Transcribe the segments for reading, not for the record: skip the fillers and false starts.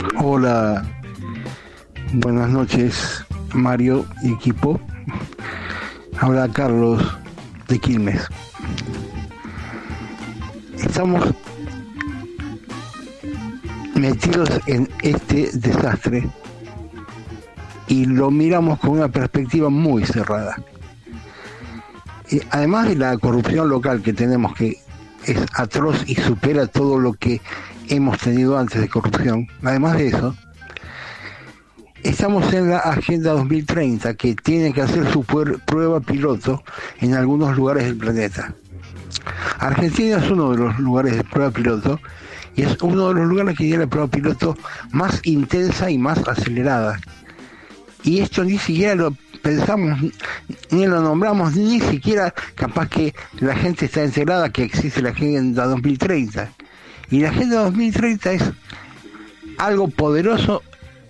Hola, buenas noches, Mario y equipo. Habla Carlos de Quilmes. Estamos metidos en este desastre y lo miramos con una perspectiva muy cerrada. Y además de la corrupción local que tenemos, que es atroz y supera todo lo que hemos tenido antes de corrupción, además de eso, estamos en la Agenda 2030, que tiene que hacer su prueba piloto en algunos lugares del planeta. Argentina es uno de los lugares de prueba piloto y es uno de los lugares que tiene la prueba piloto más intensa y más acelerada. Y esto ni siquiera lo pensamos, ni lo nombramos, ni siquiera capaz que la gente está enterada que existe la Agenda 2030. Y la Agenda 2030 es algo poderoso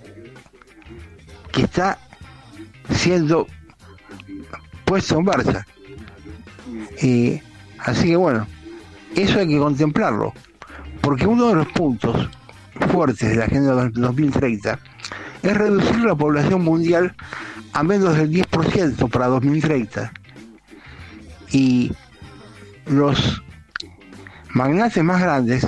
que está siendo puesto en marcha. Así que bueno, eso hay que contemplarlo, porque uno de los puntos fuertes de la Agenda 2030 es reducir la población mundial a menos del 10% para 2030. Y los magnates más grandes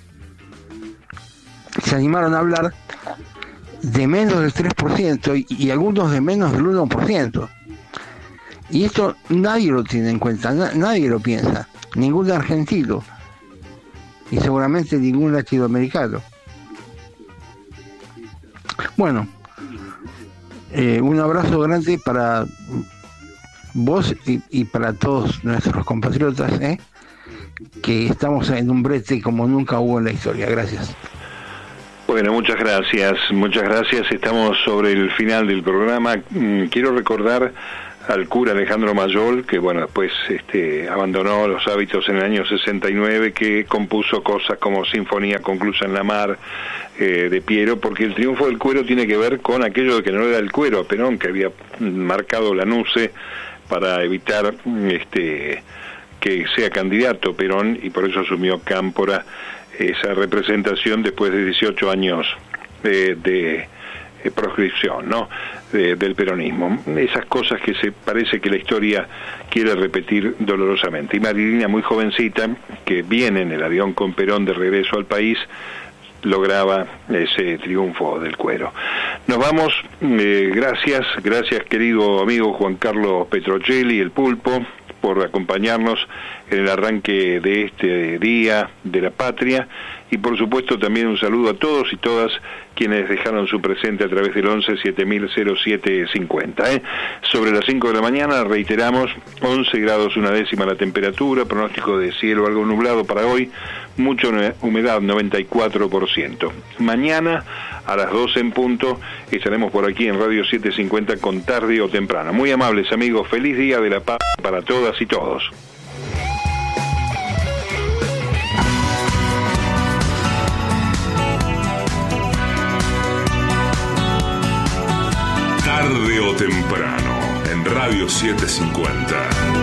se animaron a hablar de menos del 3% y algunos de menos del 1%. Y esto nadie lo tiene en cuenta, nadie lo piensa, ningún argentino y seguramente ningún latinoamericano. Bueno, un abrazo grande para vos y para todos nuestros compatriotas, que estamos en un brete como nunca hubo en la historia. Gracias. Bueno, muchas gracias. Estamos sobre el final del programa. Quiero recordar al cura Alejandro Mayol, que bueno, después abandonó los hábitos en el año 69, que compuso cosas como Sinfonía Conclusa en la Mar, de Piero, porque el triunfo del cuero tiene que ver con aquello de que no era el cuero a Perón, que había marcado la nuce para evitar que sea candidato Perón, y por eso asumió Cámpora esa representación después de 18 años de proscripción, ¿no? Del peronismo. Esas cosas que se parece que la historia quiere repetir dolorosamente. Y Marilina, muy jovencita, que viene en el avión con Perón de regreso al país, lograba ese triunfo del cuero. Nos vamos, gracias querido amigo Juan Carlos Petrocelli, el Pulpo, por acompañarnos en el arranque de este Día de la Patria, y por supuesto también un saludo a todos y todas quienes dejaron su presente a través del 11-7000-0750. Sobre las 5 de la mañana, reiteramos, 11 grados 1 décima la temperatura, pronóstico de cielo algo nublado para hoy, mucha humedad, 94%. Mañana, a las 12 en punto, estaremos por aquí en Radio 750 con Tarde o Temprano. Muy amables amigos, feliz Día de la Paz para todas y todos. Tarde o temprano, en Radio 750.